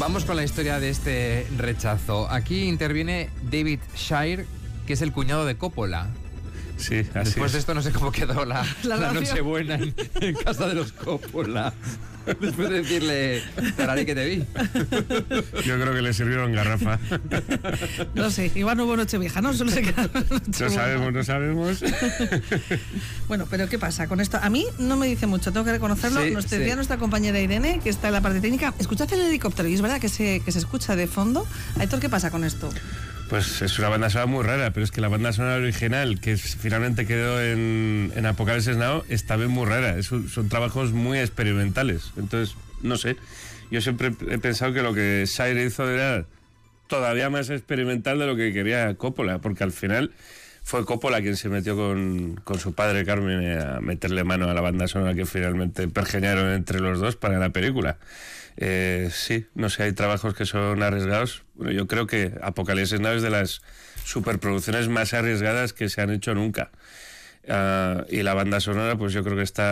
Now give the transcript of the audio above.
Vamos con la historia de este rechazo. Aquí interviene David Shire, que es el cuñado de Coppola. Sí, así Después de es. esto no sé cómo quedó la Nochebuena en casa de los Coppola. Después de decirle, Ferrari, que te vi. Yo creo que le sirvieron garrafa. No sé, igual no hubo Nochevieja, ¿no? Solo se quedaron Nochebuena. No sabemos. Bueno, pero ¿qué pasa con esto? A mí no me dice mucho, tengo que reconocerlo. Sí, Nos sí. decía nuestra compañera Irene, que está en la parte técnica. Escuchad el helicóptero, y es verdad que se escucha de fondo. Aitor, ¿qué pasa con esto? Pues es una banda sonora muy rara, pero es que la banda sonora original, que finalmente quedó en Apocalipsis Now, está bien muy rara. Son trabajos muy experimentales. Entonces, no sé. Yo siempre he pensado que lo que Shire hizo era todavía más experimental de lo que quería Coppola, porque al final fue Coppola quien se metió con su padre Carmen a meterle mano a la banda sonora que finalmente pergeñaron entre los dos para la película. Sí, no sé, hay trabajos que son arriesgados. Bueno, yo creo que Apocalipsis Now es de las superproducciones más arriesgadas que se han hecho nunca. Y la banda sonora, pues yo creo que está